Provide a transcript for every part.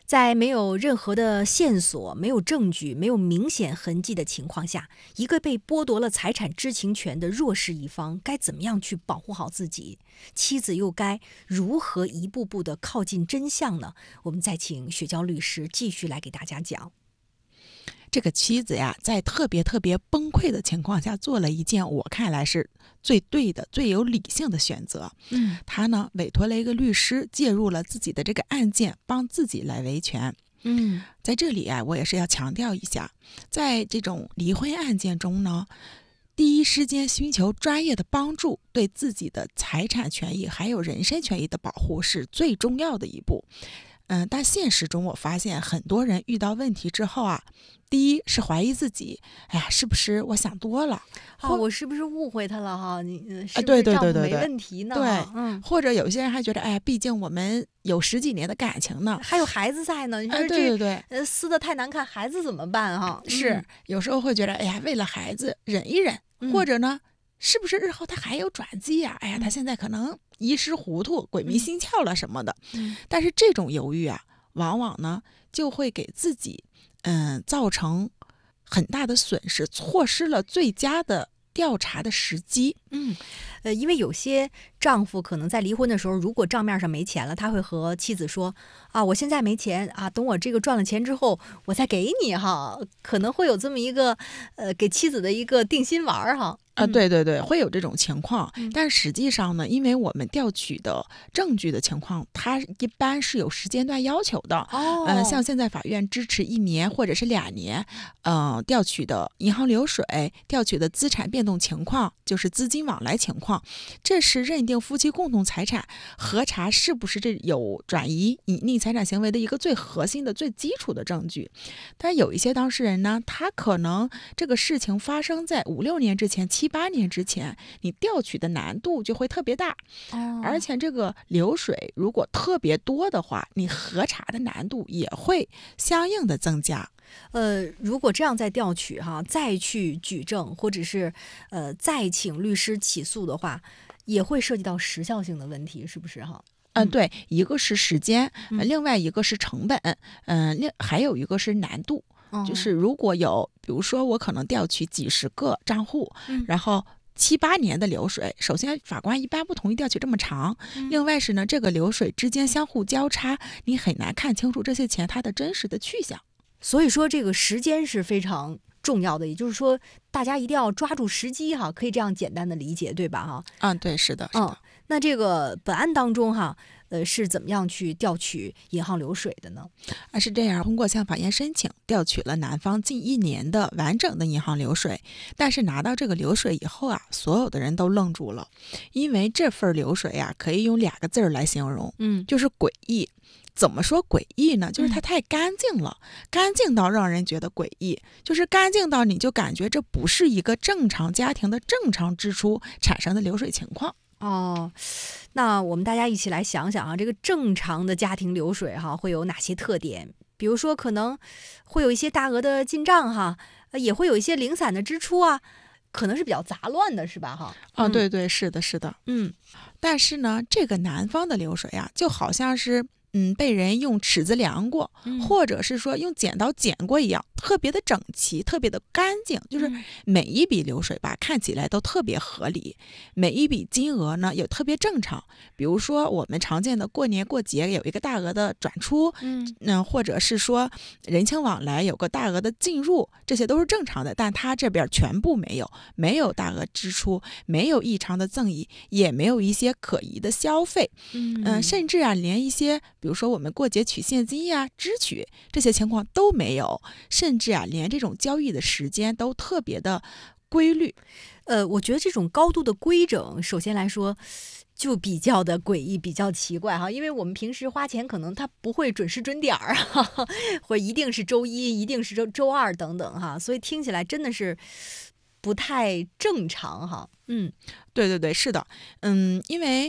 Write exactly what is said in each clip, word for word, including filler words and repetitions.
在没有任何的线索、没有证据、没有明显痕迹的情况下，一个被剥夺了财产知情权的弱势一方该怎么样去保护好自己？妻子又该如何一步步的靠近真相呢？我们再请雪娇律师继续来给大家讲。 这个妻子呀，在特别特别崩溃的情况下，做了一件我看来是最对的、最有理性的选择。 嗯， 她呢委托了一个律师介入了自己的这个案件，帮自己来维权。 嗯， 在这里啊，我也是要强调一下，在这种离婚案件中呢，第一时间寻求专业的帮助，对自己的财产权益还有人身权益的保护是最重要的一步。嗯，但现实中我发现很多人遇到问题之后啊，第一是怀疑自己，哎呀，是不是我想多了？ 啊，我是不是误会他了哈？你呃是不对是丈夫没对对对对问题呢？ 对哈嗯， 或者有些人还觉得，哎呀，毕竟我们有十几年的感情呢。 还有孩子在呢，你说哎，对这对对， 呃撕的太难看，孩子怎么办哈？ 是有时候会觉得，哎呀，为了孩子忍一忍， 嗯或者呢，是不是日后他还有转机呀、哎呀，他嗯现在可能一时糊涂、鬼迷嗯心窍了什么的。 嗯但是这种犹豫啊，往往呢就会给自己嗯造成很大的损失，错失了最佳的调查的时机。 嗯，呃，因为有些丈夫可能在离婚的时候，如果账面上没钱了，他会和妻子说啊，我现在没钱啊，等我这个赚了钱之后，我再给你哈，可能会有这么一个呃给妻子的一个定心丸儿哈。 啊， 嗯对对对，会有这种情况， 嗯但实际上呢，因为我们调取的证据的情况，它一般是有时间段要求的。 哦， 嗯、像现在法院支持一年或者是两年，呃，调取的银行流水、调取的资产变动情况，就是资金往来情况，这是认定夫妻共同财产核查是不是这有转移隐匿财产行为的一个最核心的、最基础的证据。但有一些当事人呢，他可能这个事情发生在五六年之前、七八年之前，你调取的难度就会特别大， 哦而且这个流水如果特别多的话，你核查的难度也会相应的增加。 呃，如果这样再调取哈，再去举证，或者是呃再请律师起诉的话，也会涉及到时效性的问题，是不是哈？ 嗯， 嗯对，一个是时间，呃嗯另外一个是成本，嗯、另还有一个是难度。 哦就是如果有，比如说我可能调取几十个账户， 嗯然后七八年的流水，首先法官一般不同意调取这么长， 嗯另外是呢，这个流水之间相互交叉，你很难看清楚这些钱它的真实的去向。 所以说这个时间是非常重要的，也就是说大家一定要抓住时机哈，可以这样简单的理解，对吧哈？ 嗯，对，是的，是嗯的。， 那这个本案当中哈，呃是怎么样去调取银行流水的呢？ 啊，是这样，通过向法院申请，调取了男方近一年的完整的银行流水，但是拿到这个流水以后啊，所有的人都愣住了，因为这份流水啊，可以用两个字儿来形容， 嗯就是诡异。怎么说诡异呢？就是它太干净了，干净到让人觉得诡异，就是干净到你就感觉这不是一个正常家庭的正常支出产生的流水情况。 哦，那我们大家一起来想想啊，这个正常的家庭流水哈会有哪些特点？比如说可能会有一些大额的进账哈，呃也会有一些零散的支出啊，可能是比较杂乱的，是吧哈？ 啊， 嗯， 对对，是的，是的。 嗯但是呢，这个南方的流水啊，就好像是嗯被人用尺子量过， 嗯或者是说用剪刀剪过一样，特别的整齐，特别的干净。就是嗯每一笔流水吧，看起来都特别合理，每一笔金额呢也特别正常。比如说我们常见的过年过节有一个大额的转出， 嗯嗯，或者是说人情往来有个大额的进入，这些都是正常的，但他这边全部没有，没有大额支出，没有异常的赠与，也没有一些可疑的消费， 嗯嗯、甚至啊，连一些比如说我们过节取现金呀、支取这些情况都没有，甚至啊，连这种交易的时间都特别的规律。 呃，我觉得这种高度的规整，首先来说就比较的诡异，比较奇怪哈，因为我们平时花钱可能它不会准时准点儿啊，或者一定是周一，一定是周周二等等哈，所以听起来真的是不太正常哈。嗯对对对，是的，嗯，因为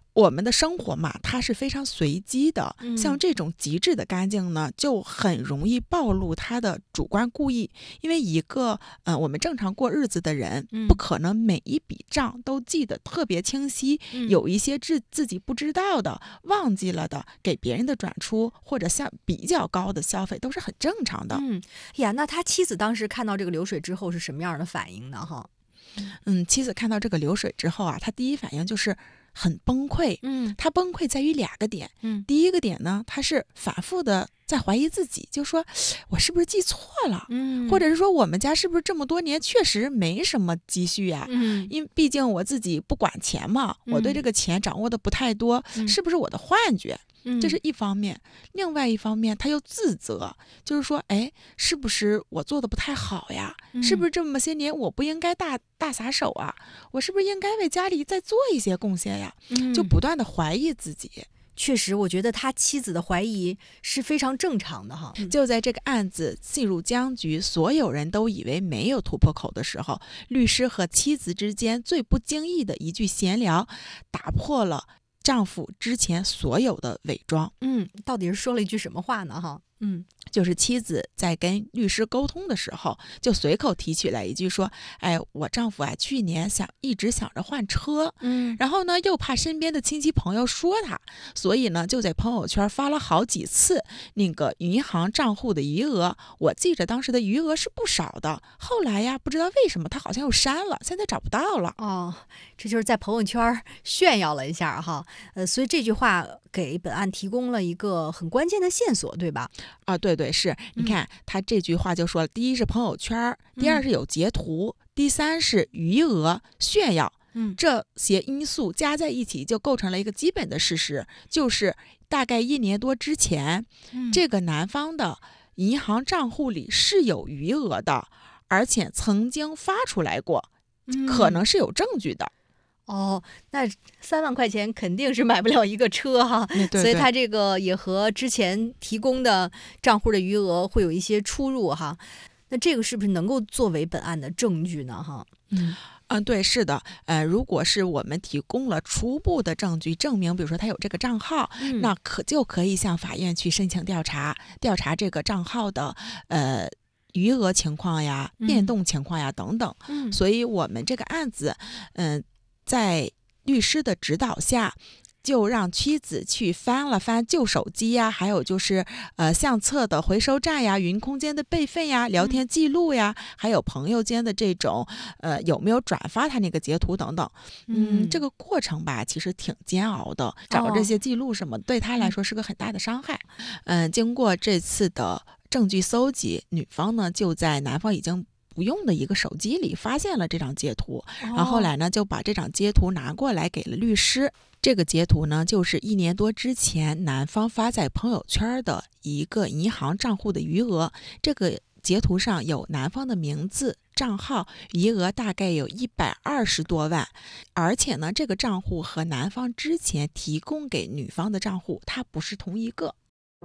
我们的生活嘛，它是非常随机的， 嗯像这种极致的干净呢，就很容易暴露他的主观故意。因为一个呃，我们正常过日子的人， 嗯不可能每一笔账都记得特别清晰， 嗯有一些自自己不知道的、忘记了的，给别人的转出或者像比较高的消费都是很正常的。 嗯呀，那他妻子当时看到这个流水之后是什么样的反应呢？哈， 嗯，妻子看到这个流水之后啊，她第一反应就是很崩溃。 嗯她崩溃在于两个点。 嗯第一个点呢，她是反复的在怀疑自己，就说我是不是记错了， 嗯， 或者是说我们家是不是这么多年确实没什么积蓄呀、 嗯因为毕竟我自己不管钱嘛，我对这个钱掌握的不太多， 嗯是不是我的幻觉？ 嗯这是一方面。另外一方面，他又自责，就是说，哎，是不是我做的不太好呀？是不是这么些年我不应该大大撒手啊？我是不是应该为家里再做一些贡献呀？ 嗯就不断的怀疑自己。 确实，我觉得他妻子的怀疑是非常正常的哈。 就在这个案子进入僵局，所有人都以为没有突破口的时候，律师和妻子之间最不经意的一句闲聊，打破了丈夫之前所有的伪装。 嗯，到底是说了一句什么话呢？哈，嗯就是妻子在跟律师沟通的时候，就随口提取来一句说：“哎，我丈夫啊，去年想一直想着换车， 嗯然后呢，又怕身边的亲戚朋友说他，所以呢，就在朋友圈发了好几次那个银行账户的余额。我记着当时的余额是不少的，后来呀，不知道为什么他好像又删了，现在找不到了。” 哦，这就是在朋友圈炫耀了一下哈。呃，所以这句话给本案提供了一个很关键的线索，对吧？ 啊，对对，是你看、他这句话就说了，第一是朋友圈，第二是有截图，第三是余额炫耀。 嗯这些因素加在一起，就构成了一个基本的事实，就是大概一年多之前， 嗯这个男方的银行账户里是有余额的，而且曾经发出来过，可能是有证据的。 哦，那三万块钱肯定是买不了一个车哈， 嗯对对所以他这个也和之前提供的账户的余额会有一些出入哈。那这个是不是能够作为本案的证据呢？哈，嗯嗯，对，是的，呃，如果是我们提供了初步的证据，证明，比如说他有这个账号， 嗯那可就可以向法院去申请调查，调查这个账号的呃余额情况呀、 嗯变动情况呀等等。 嗯所以我们这个案子，嗯、在律师的指导下，就让妻子去翻了翻旧手机呀，还有就是呃相册的回收站呀、云空间的备份呀、聊天记录呀，还有朋友间的这种呃有没有转发他那个截图等等。嗯，这个过程吧，其实挺煎熬的，找这些记录什么，对他来说是个很大的伤害。嗯，经过这次的证据搜集，女方呢就在男方已经不用的一个手机里发现了这张截图，然后后来呢就把这张截图拿过来给了律师。这个截图呢，就是一年多之前男方发在朋友圈的一个银行账户的余额。这个截图上有男方的名字、账号，余额大概有一百二十多万，而且呢，这个账户和男方之前提供给女方的账户，它不是同一个。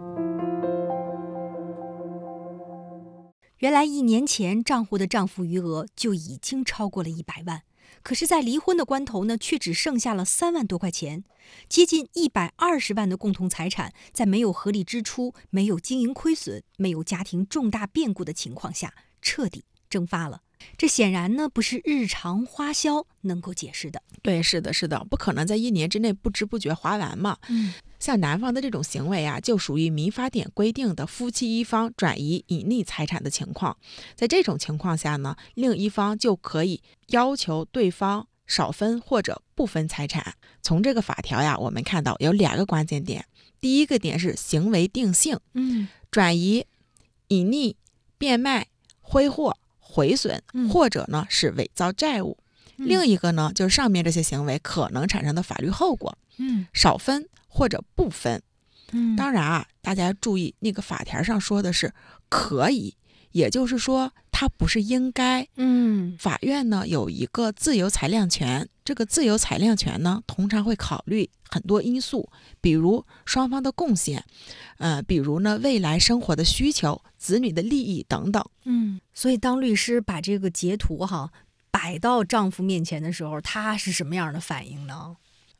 原来一年前账户的账户余额就已经超过了一百万，可是在离婚的关头呢，却只剩下了三万多块钱，接近一百二十万的共同财产，在没有合理支出、没有经营亏损、没有家庭重大变故的情况下，彻底蒸发了。这显然呢，不是日常花销能够解释的。 对，是的，是的，不可能在一年之内不知不觉花完嘛。 嗯， 像男方的这种行为啊，就属于民法典规定的夫妻一方转移隐匿财产的情况。在这种情况下呢，另一方就可以要求对方少分或者不分财产。从这个法条呀，我们看到有两个关键点。第一个点是行为定性， 嗯， 转移、隐匿、变卖、挥霍、毁损， 嗯或者呢是伪造债务。 嗯另一个呢，就是上面这些行为可能产生的法律后果， 嗯少分或者不分。 嗯当然啊，大家注意，那个法条上说的是可以，也就是说它不是应该。 嗯法院呢有一个自由裁量权，这个自由裁量权呢通常会考虑很多因素，比如双方的贡献，呃，比如呢未来生活的需求、子女的利益等等。 嗯，所以当律师把这个截图哈摆到丈夫面前的时候，他是什么样的反应呢？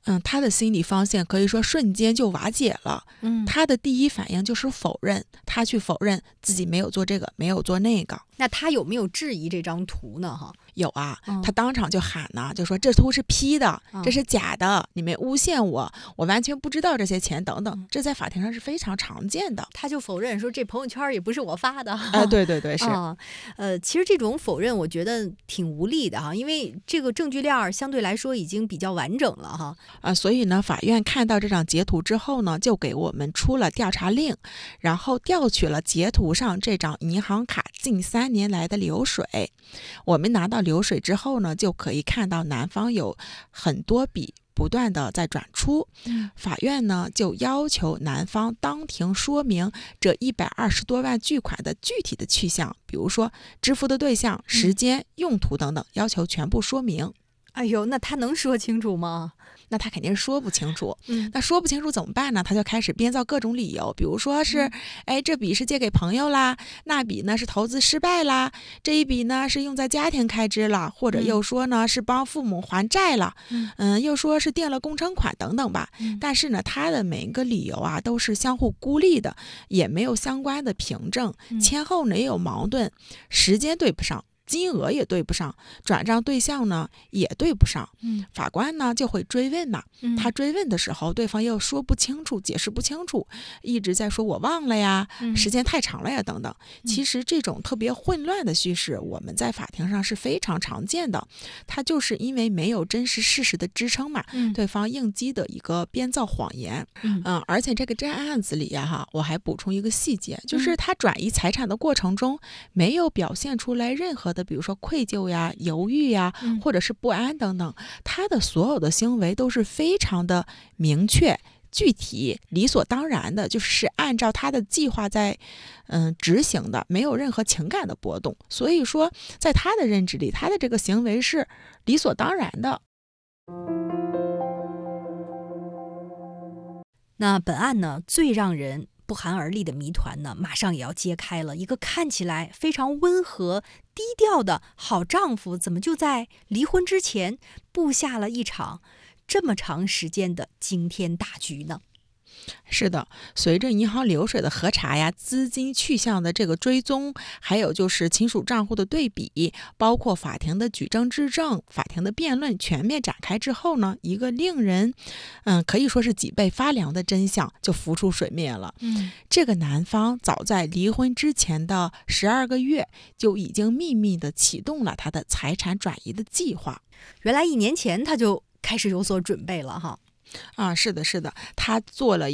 嗯，他的心理防线可以说瞬间就瓦解了。 嗯， 他的第一反应就是否认，他去否认自己没有做这个，没有做那个。 那他有没有质疑这张图呢？哈， 有啊， 嗯他当场就喊呢，就说这图是 P 的， 嗯这是假的，你们诬陷我，我完全不知道这些钱等等， 嗯这在法庭上是非常常见的。 他就否认说这朋友圈也不是我发的。 哎、对对对，是。 啊，呃，其实这种否认我觉得挺无力的哈，因为这个证据链儿相对来说已经比较完整了哈。 啊，所以呢，法院看到这张截图之后呢，就给我们出了调查令，然后调取了截图上这张银行卡近三年来的流水。我们拿到流水之后呢，就可以看到男方有很多笔不断的在转出。 嗯法院呢就要求男方当庭说明这一百二十多万巨款的具体的去向，比如说支付的对象、时间、用途等等，要求全部说明。 哎呦，那他能说清楚吗？ 那他肯定是说不清楚。 嗯那说不清楚怎么办呢？他就开始编造各种理由，比如说是， 嗯哎，这笔是借给朋友啦，那笔呢是投资失败啦，这一笔呢是用在家庭开支了，或者嗯又说呢是帮父母还债了， 嗯嗯，又说是垫了工程款等等吧。 嗯但是呢，他的每一个理由啊都是相互孤立的，也没有相关的凭证， 嗯前后呢也有矛盾，时间对不上。金额也对不上，转账对象呢也对不上， 嗯法官呢就会追问嘛。 嗯他追问的时候，对方又说不清楚，解释不清楚，一直在说我忘了呀， 嗯时间太长了呀等等。其实这种特别混乱的叙事，我们在法庭上是非常常见的，它就是因为没有真实事实的支撑嘛， 嗯对方应激的一个编造谎言。 嗯嗯，而且这个这案子里呀，哈，我还补充一个细节，就是他转移财产的过程中，没有表现出来任何的，比如说愧疚呀、犹豫呀， 嗯或者是不安等等，他的所有的行为都是非常的明确。具体理所当然的，就是按照他的计划在，嗯、执行的，没有任何情感的波动。所以说，在他的认知里，他的这个行为是理所当然的。 那本案呢，最让人不寒而栗的谜团呢，马上也要揭开了。一个看起来非常温和、低调的好丈夫，怎么就在离婚之前布下了一场这么长时间的惊天大局呢？ 是的，随着银行流水的核查呀，资金去向的这个追踪，还有就是亲属账户的对比，包括法庭的举证质证、法庭的辩论全面展开之后呢，一个令人，嗯，可以说是脊背发凉的真相就浮出水面了。 嗯， 这个男方早在离婚之前的十二个月，就已经秘密的启动了他的财产转移的计划。 原来一年前他就开始有所准备了哈。 啊，是的，是的，他做了